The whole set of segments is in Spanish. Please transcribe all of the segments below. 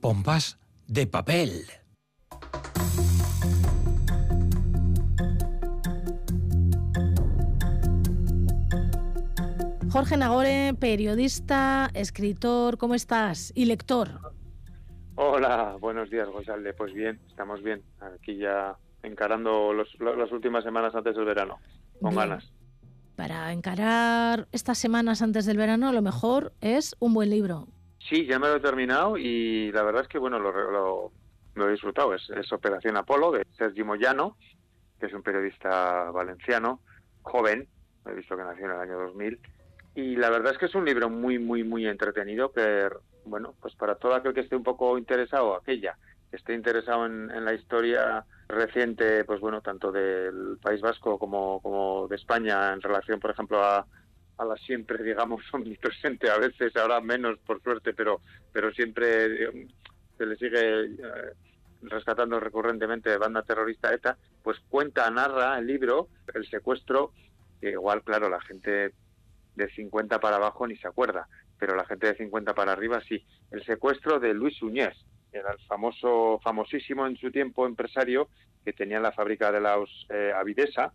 pompas de papel. Jorge Nagore, periodista, escritor, ¿cómo estás? Y lector. Hola, buenos días, Gosalde. Pues bien, estamos bien. Aquí ya encarando las últimas semanas antes del verano, con Bien. ganas. Para encarar estas semanas antes del verano, lo mejor es un buen libro. Sí, ya me lo he terminado y la verdad es que, bueno, lo he disfrutado. Es Operación Apolo, de Sergi Moyano, que es un periodista valenciano, joven, he visto que nació en el año 2000, y la verdad es que es un libro muy, muy, muy entretenido que, bueno, pues para todo aquel que esté un poco interesado, aquella que esté interesado en la historia reciente, pues bueno, tanto del País Vasco como de España en relación, por ejemplo, a la siempre, digamos, omnipresente, a veces, ahora menos, por suerte, pero siempre se le sigue rescatando recurrentemente de banda terrorista ETA, pues narra el libro, el secuestro, que igual, claro, la gente de 50 para abajo ni se acuerda, pero la gente de 50 para arriba sí. El secuestro de Luis Uñés, que era el famosísimo en su tiempo empresario que tenía la fábrica de la Avidesa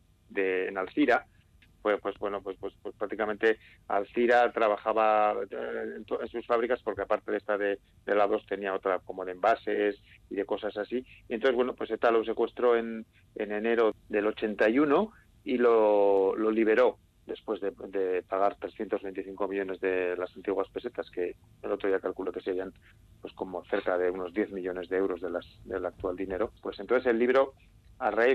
en Alcira. Pues prácticamente Alcira trabajaba en sus fábricas, porque aparte de esta de la 2 tenía otra como de envases y de cosas así. Y entonces, bueno, pues ETA lo secuestró en enero del 81 y lo liberó después de pagar 325 millones de las antiguas pesetas, que el otro día calculo que serían pues como cerca de unos 10 millones de euros del actual dinero. Pues entonces el libro, a raíz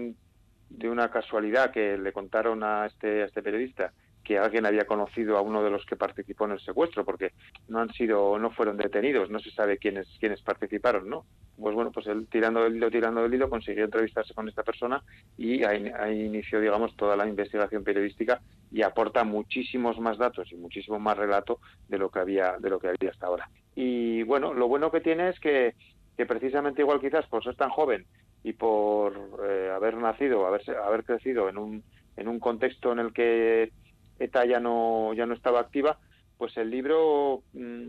de una casualidad que le contaron a este periodista, que alguien había conocido a uno de los que participó en el secuestro, porque no fueron detenidos, no se sabe quiénes participaron, ¿no? Pues bueno, pues él tirando del hilo consiguió entrevistarse con esta persona y ahí inició, digamos, toda la investigación periodística, y aporta muchísimos más datos y muchísimo más relato de lo que había hasta ahora. Y bueno, lo bueno que tiene es que precisamente, igual quizás por ser tan joven y por haber nacido, haber crecido en un contexto en el que ETA ya no estaba activa, pues el libro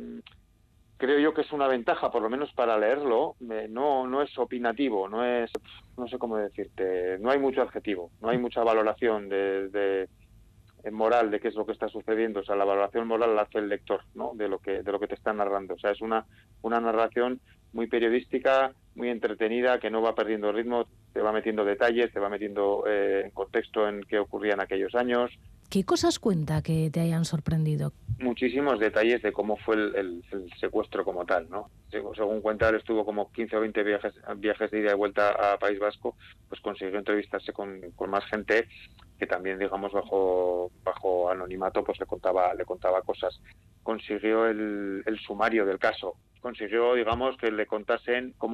creo yo que es una ventaja, por lo menos para leerlo. No es opinativo, no sé cómo decirte, no hay mucho adjetivo, no hay mucha valoración de moral de qué es lo que está sucediendo. O sea, la valoración moral la hace el lector, ¿no? De lo que te está narrando. O sea, es una narración muy periodística, muy entretenida, que no va perdiendo ritmo, te va metiendo detalles, te va metiendo en contexto en qué ocurría en aquellos años. ¿Qué cosas cuenta que te hayan sorprendido? Muchísimos detalles de cómo fue el secuestro como tal, ¿no? Según cuenta, él estuvo como 15 o 20 viajes de ida y vuelta a País Vasco, pues consiguió entrevistarse con más gente que también, digamos, bajo anonimato, pues le contaba cosas. Consiguió el sumario del caso, consiguió, digamos, que le contasen cómo